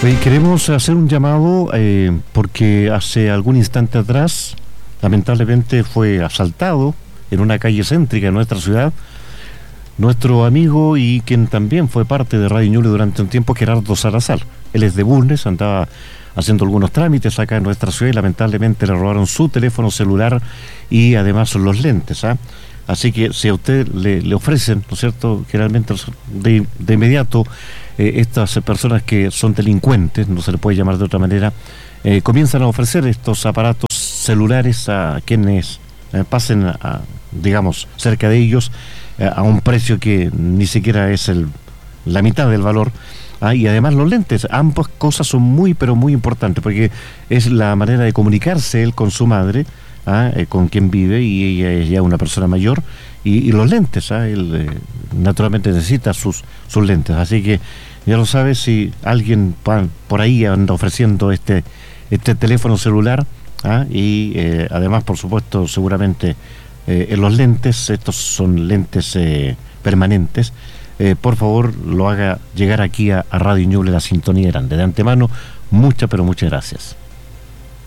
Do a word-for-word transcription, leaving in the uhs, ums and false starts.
Eh, queremos hacer un llamado eh, porque hace algún instante atrás, lamentablemente, fue asaltado en una calle céntrica de nuestra ciudad nuestro amigo y quien también fue parte de Radio Ñuble durante un tiempo, Gerardo Salazar. Él es de Bulnes, andaba haciendo algunos trámites acá en nuestra ciudad y lamentablemente le robaron su teléfono celular y además los lentes, ¿ah? Así que si a usted le, le ofrecen, ¿no es cierto?, generalmente de, de inmediato eh, estas personas que son delincuentes, no se le puede llamar de otra manera, eh, comienzan a ofrecer estos aparatos celulares a quienes eh, pasen, a, digamos, cerca de ellos, eh, a un precio que ni siquiera es el, la mitad del valor. Ah, y además los lentes, ambas cosas son muy, pero muy importantes, porque es la manera de comunicarse él con su madre, ah, eh, con quien vive, y ella es ya una persona mayor, y, y los lentes, ah, él eh, naturalmente necesita sus, sus lentes, así que ya lo sabe, si alguien pa, por ahí anda ofreciendo este, este teléfono celular, ah, y eh, además, por supuesto, seguramente eh, en los lentes, estos son lentes eh, permanentes, Eh, por favor lo haga llegar aquí a, a Radio Ñuble, la sintonía grande. De antemano, muchas pero muchas gracias.